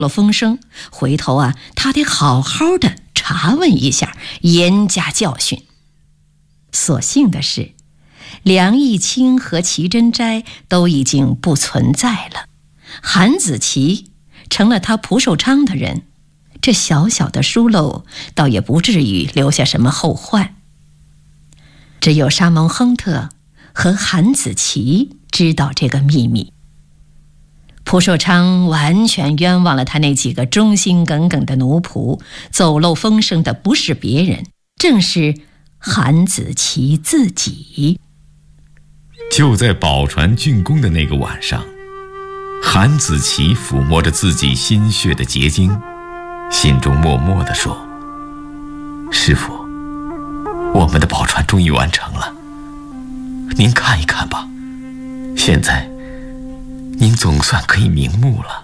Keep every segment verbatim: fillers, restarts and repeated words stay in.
了风声，回头啊，他得好好的查问一下，严加教训。所幸的是，梁义清和齐真斋都已经不存在了，韩子琪成了他蒲寿昌的人，这小小的疏漏倒也不至于留下什么后患。只有沙蒙亨特和韩子琪知道这个秘密。蒲寿昌完全冤枉了他那几个忠心耿耿的奴仆，走漏风声的不是别人，正是韩子琪自己。 就在宝船竣工的那个晚上，韩子琪抚摸着自己心血的结晶，心中默默地说：师父，我们的宝船终于完成了，您看一看吧，现在您总算可以瞑目了。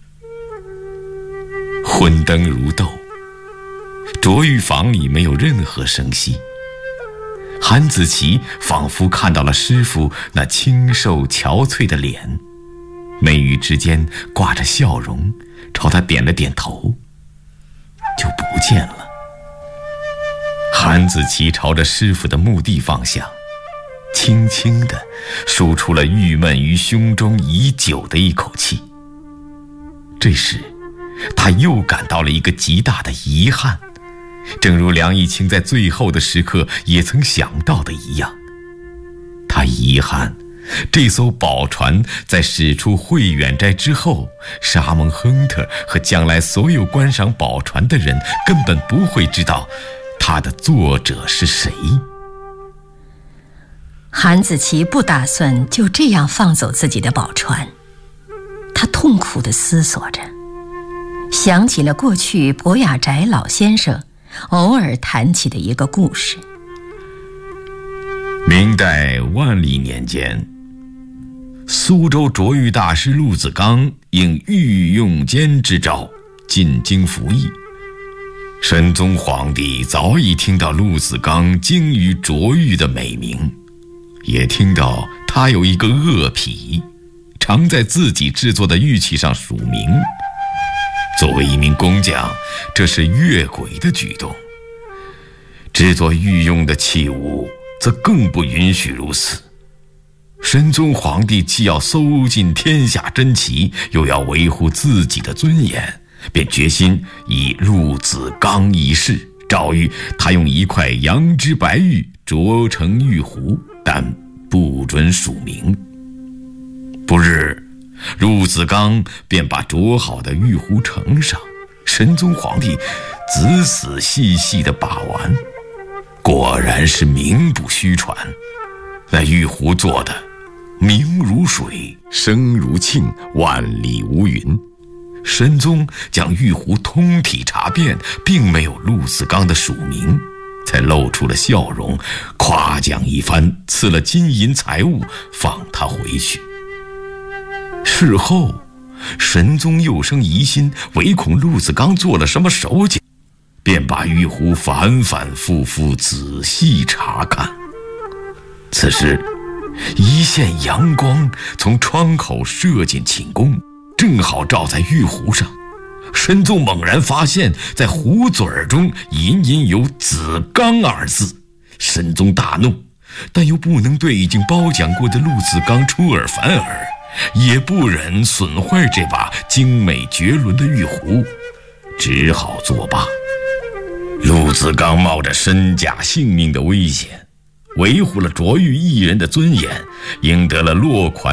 昏灯如豆，着浴房里没有任何声息。韩子琪仿佛看到了师父那清瘦憔悴的脸，眉宇之间挂着笑容，朝他点了点头，就不见了。韩子琪朝着师父的墓地方向，轻轻地舒出了郁闷于胸中已久的一口气。这时他又感到了一个极大的遗憾，正如梁义清在最后的时刻也曾想到的一样，他遗憾这艘宝船在驶出慧远斋之后，沙蒙亨特和将来所有观赏宝船的人根本不会知道它的作者是谁。 韩子琪不打算就这样放走自己的宝船，他痛苦地思索着，想起了过去博雅宅老先生偶尔谈起的一个故事。 明代万历年间，苏州着玉大师陆子刚应御用监之召进京服役。神宗皇帝早已听到陆子刚精于着玉的美名，也听到他有一个恶癖，常在自己制作的玉器上署名。作为一名工匠，这是越轨的举动。制作御用的器物则更不允许如此。神宗皇帝既要搜尽天下珍奇，又要维护自己的尊严，便决心以陆子刚一事诏谕他用一块羊脂白玉琢成玉壶，但不准署名。不日，陆子刚便把琢好的玉壶呈上，神宗皇帝仔仔细细地把玩，果然是名不虚传。那玉壶做的明如水，声如磬，万里无云。神宗将玉壶通体查遍，并没有陆子刚的署名，才露出了笑容，夸奖一番，赐了金银财物，放他回去。事后神宗又生疑心，唯恐陆子刚做了什么手脚，便把玉壶反反复复仔细查看。此时一线阳光从窗口射进寝宫，正好照在玉壶上。神宗猛然发现，在壶嘴中隐隐有子刚二字。神宗大怒，但又不能对已经褒奖过的陆子刚出尔反尔，也不忍损坏这把精美绝伦的玉壶，只好作罢。陆子刚冒着身家性命的危险，维护了卓玉艺人的尊严，赢得了落款